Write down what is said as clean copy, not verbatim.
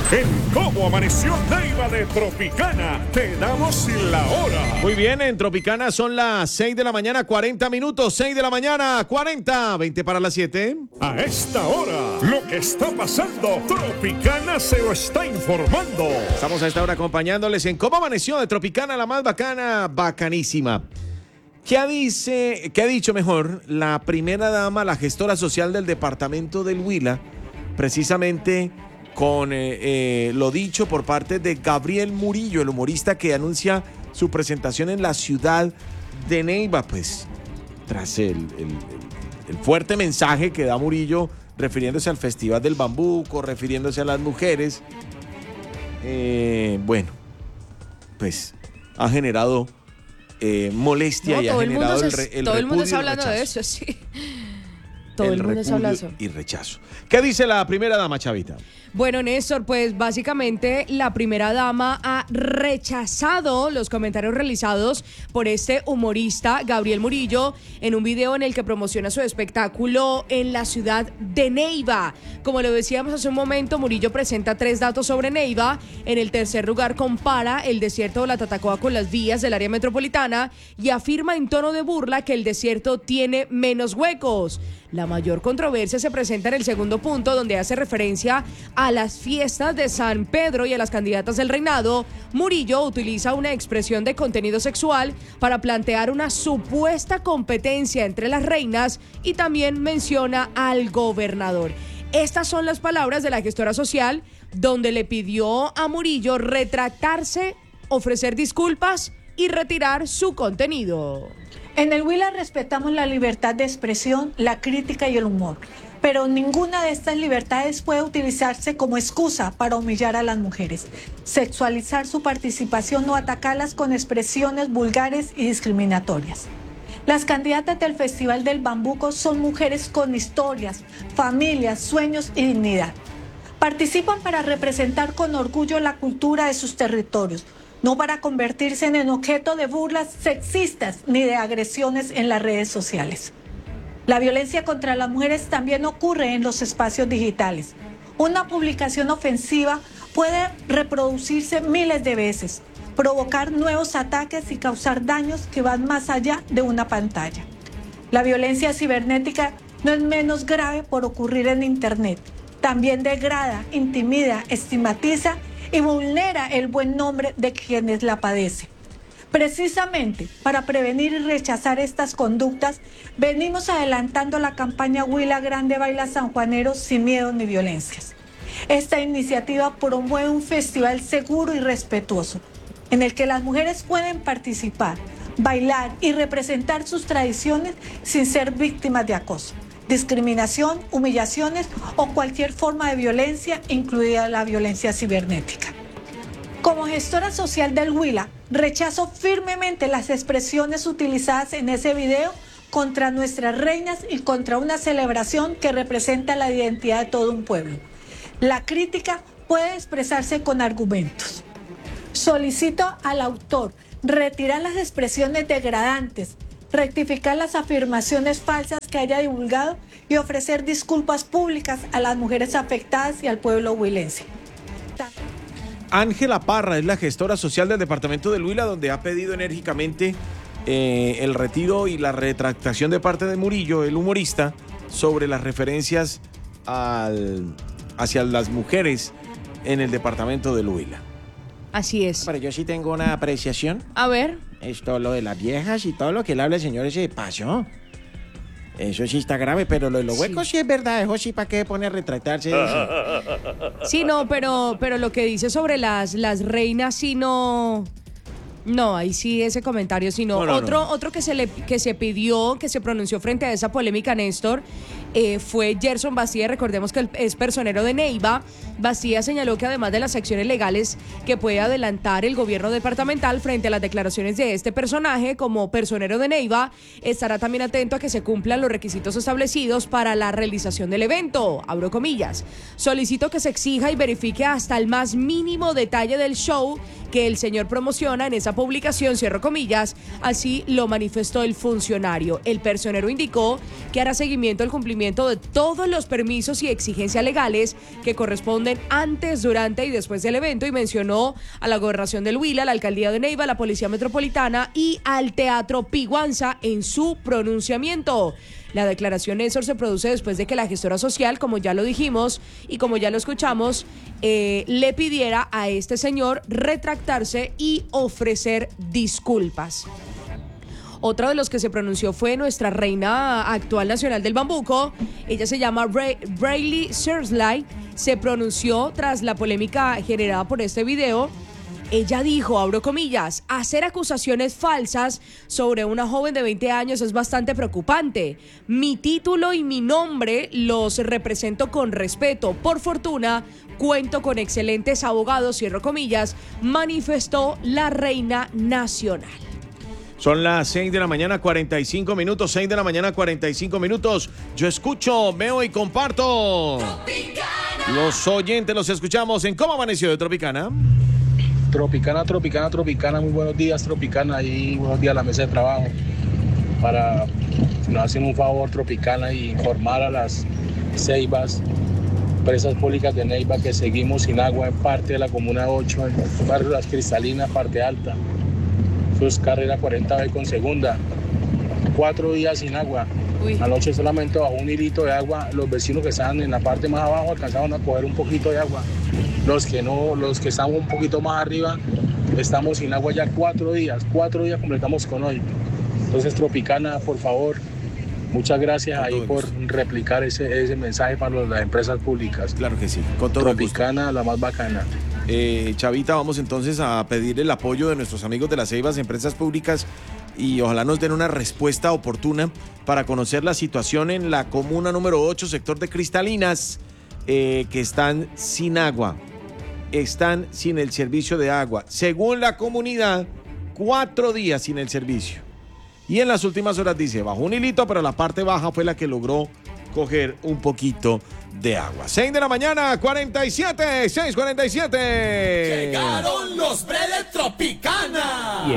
En Cómo Amaneció Neiva de Tropicana, te damos la hora. Muy bien, en Tropicana son las 6 de la mañana, 40 minutos. 6 de la mañana, 40, 20 para las 7. A esta hora, lo que está pasando, Tropicana se lo está informando. Estamos a esta hora acompañándoles en Cómo Amaneció de Tropicana, la más bacana, bacanísima. ¿Qué ha dicho mejor la primera dama, la gestora social del departamento del Huila, precisamente con lo dicho por parte de Gabriel Murillo, el humorista que anuncia su presentación en la ciudad de Neiva? Pues tras el fuerte mensaje que da Murillo refiriéndose al Festival del Bambuco, refiriéndose a las mujeres, bueno, pues ha generado molestia y ha generado todo el mundo está hablando de eso, sí. Todo el mundo está hablando y rechazo. ¿Qué dice la primera dama, Chavita? Bueno, Néstor, pues básicamente la primera dama ha rechazado los comentarios realizados por este humorista, Gabriel Murillo, en un video en el que promociona su espectáculo en la ciudad de Neiva. Como lo decíamos hace un momento, Murillo presenta 3 datos sobre Neiva. En el tercer lugar compara el desierto de la Tatacoa con las vías del área metropolitana y afirma en tono de burla que el desierto tiene menos huecos. La mayor controversia se presenta en el segundo punto, donde hace referencia a las fiestas de San Pedro y a las candidatas del reinado. Murillo utiliza una expresión de contenido sexual para plantear una supuesta competencia entre las reinas y también menciona al gobernador. Estas son las palabras de la gestora social, donde le pidió a Murillo retractarse, ofrecer disculpas y retirar su contenido. En el Huila respetamos la libertad de expresión, la crítica y el humor, pero ninguna de estas libertades puede utilizarse como excusa para humillar a las mujeres, sexualizar su participación o atacarlas con expresiones vulgares y discriminatorias. Las candidatas del Festival del Bambuco son mujeres con historias, familias, sueños y dignidad. Participan para representar con orgullo la cultura de sus territorios, no para convertirse en objeto de burlas sexistas ni de agresiones en las redes sociales. La violencia contra las mujeres también ocurre en los espacios digitales. Una publicación ofensiva puede reproducirse miles de veces, provocar nuevos ataques y causar daños que van más allá de una pantalla. La violencia cibernética no es menos grave por ocurrir en Internet. También degrada, intimida, estigmatiza y vulnera el buen nombre de quienes la padecen. Precisamente para prevenir y rechazar estas conductas, venimos adelantando la campaña Huila Grande Baila Sanjuanero sin miedo ni violencias. Esta iniciativa promueve un festival seguro y respetuoso, en el que las mujeres pueden participar, bailar y representar sus tradiciones sin ser víctimas de acoso, discriminación, humillaciones o cualquier forma de violencia, incluida la violencia cibernética. Como gestora social del Huila, rechazo firmemente las expresiones utilizadas en ese video contra nuestras reinas y contra una celebración que representa la identidad de todo un pueblo. La crítica puede expresarse con argumentos. Solicito al autor retirar las expresiones degradantes, rectificar las afirmaciones falsas que haya divulgado y ofrecer disculpas públicas a las mujeres afectadas y al pueblo huilense. Ángela Parra es la gestora social del departamento del Huila, donde ha pedido enérgicamente el retiro y la retractación de parte de Murillo, el humorista, sobre las referencias hacia las mujeres en el departamento del Huila. Así es. Pero yo sí tengo una apreciación. A ver. Esto, lo de las viejas y todo lo que le habla el señor ese pasó. Eso sí está grave, pero lo de los huecos sí es verdad. Eso sí, ¿para qué pone a retratarse? Sí, no, pero lo que dice sobre las reinas sí no... No, ahí sí ese comentario, sino otro que se pidió, que se pronunció frente a esa polémica, Néstor, fue Gerson Bastía. Recordemos que él es personero de Neiva. Bastía señaló que además de las acciones legales que puede adelantar el gobierno departamental frente a las declaraciones de este personaje como personero de Neiva, estará también atento a que se cumplan los requisitos establecidos para la realización del evento. Abro comillas. Solicito que se exija y verifique hasta el más mínimo detalle del show que el señor promociona en esa publicación, cierro comillas. Así lo manifestó el funcionario. El personero indicó que hará seguimiento al cumplimiento cumplimiento de todos los permisos y exigencias legales que corresponden antes, durante y después del evento, y mencionó a la Gobernación del Huila, la Alcaldía de Neiva, la Policía Metropolitana y al Teatro Piguanza en su pronunciamiento. La declaración, Néstor, se produce después de que la gestora social, como ya lo dijimos y como ya lo escuchamos, le pidiera a este señor retractarse y ofrecer disculpas. Otro de los que se pronunció fue nuestra reina actual nacional del bambuco. Ella se llama Braylee Sersley. Se pronunció tras la polémica generada por este video. Ella dijo, abro comillas, hacer acusaciones falsas sobre una joven de 20 años es bastante preocupante. Mi título y mi nombre los represento con respeto. Por fortuna, cuento con excelentes abogados, cierro comillas, manifestó la reina nacional. Son las 6 de la mañana, 45 minutos, 6 de la mañana, 45 minutos. Yo escucho, veo y comparto. Tropicana. Los oyentes los escuchamos en ¿Cómo amaneció de Tropicana? Tropicana, muy buenos días, Tropicana, y buenos días a la mesa de trabajo. Para, si nos hacen un favor, Tropicana, y informar a las Ceibas, empresas públicas de Neiva, que seguimos sin agua en parte de la Comuna 8, en el barrio Las Cristalinas, parte alta. Eso es carrera 40B con segunda. 4 días sin agua. Uy. Anoche solamente bajo un hilito de agua. Los vecinos que estaban en la parte más abajo alcanzaron a coger un poquito de agua. Los que no, los que estamos un poquito más arriba, estamos sin agua ya 4 días. 4 días completamos con hoy. Entonces, Tropicana, por favor, muchas gracias ahí por replicar ese mensaje para las empresas públicas. Claro que sí, con todo el gusto. Tropicana, la más bacana. Chavita, vamos entonces a pedir el apoyo de nuestros amigos de las Ceibas, empresas públicas, y ojalá nos den una respuesta oportuna para conocer la situación en la comuna número 8, sector de Cristalinas, que están sin agua, están sin el servicio de agua. Según la comunidad, 4 días sin el servicio. Y en las últimas horas dice, bajó un hilito, pero la parte baja fue la que logró coger un poquito de agua. 6 de la mañana, 47, 6:47. Llegaron los Bredes Tropicana.